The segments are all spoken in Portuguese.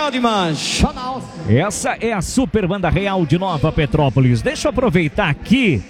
Essa é a Super Banda Real de Nova Petrópolis. Deixa eu aproveitar aqui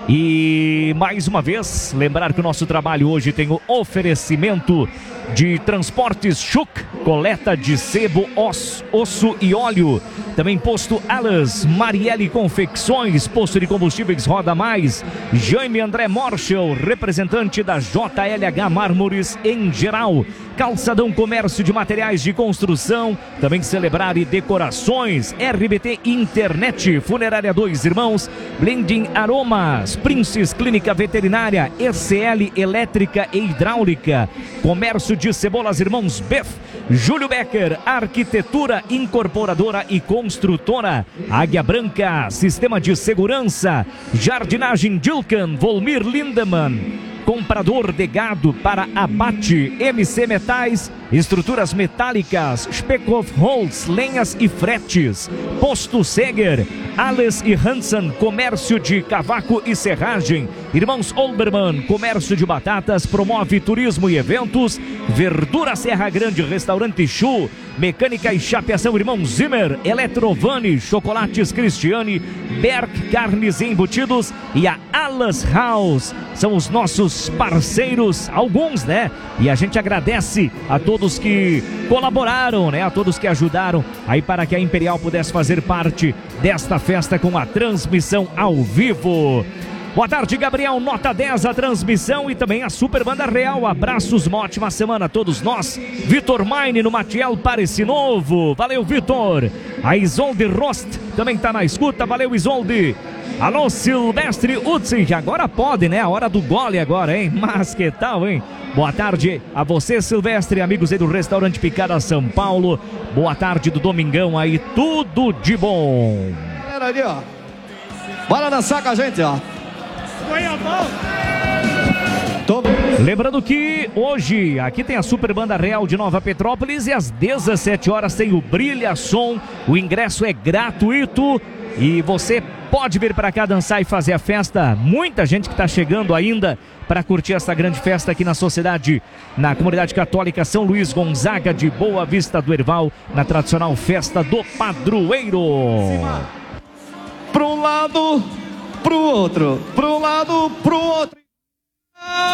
e mais uma vez lembrar que o nosso trabalho hoje tem o oferecimento de Transportes Chuc, coleta de sebo, osso e óleo. Também posto Alas, Marielle Confecções, posto de combustíveis Roda Mais, Jaime André Morschel, representante da JLH Mármores em geral. Calçadão Comércio de Materiais de Construção, também Celebrar e Decorações, RBT Internet, Funerária Dois Irmãos, Blending Aromas, Princes Clínica Veterinária, ECL Elétrica e Hidráulica, Comércio de Cebolas Irmãos Bef, Júlio Becker, Arquitetura Incorporadora e Construtora, Águia Branca, Sistema de Segurança, Jardinagem Dilcan, Volmir Lindemann, Comprador de Gado para Abate, MC Metais, Estruturas Metálicas, Speckhoff Holz, Lenhas e Fretes, Posto Seger, Alles e Hansen, Comércio de Cavaco e Serragem, Irmãos Olbermann, Comércio de Batatas, promove turismo e eventos, Verdura Serra Grande, Restaurante Chu, Mecânica e Chapeação Irmão Zimmer, Eletrovani, Chocolates Cristiane, Berg Carnes e Embutidos e a Alas House. São os nossos parceiros, alguns, né? E a gente agradece a todos que colaboraram, né? A todos que ajudaram aí para que a Imperial pudesse fazer parte desta festa com a transmissão ao vivo. Boa tarde, Gabriel, nota 10 a transmissão e também a Super Banda Real. Abraços, uma ótima semana a todos nós. Vitor Maine no Matiel Parece Novo. Valeu, Vitor. A Isolde Rost também tá na escuta. Valeu, Isolde. Alô, Silvestre Utzig. Agora pode, né? A hora do gole agora, hein? Mas que tal, hein? Boa tarde a você, Silvestre, amigos aí do Restaurante Picada São Paulo. Boa tarde do Domingão aí, tudo de bom. Galera ali, ó. Bora dançar com a gente, ó. Lembrando que hoje aqui tem a Super Banda Real de Nova Petrópolis e às 17 horas tem o Brilha Som. O ingresso é gratuito e você pode vir para cá dançar e fazer a festa. Muita gente que está chegando ainda para curtir essa grande festa aqui na sociedade, na comunidade católica São Luís Gonzaga de Boa Vista do Herval, na tradicional festa do Padroeiro. Pro lado, pro outro, pro lado, pro outro.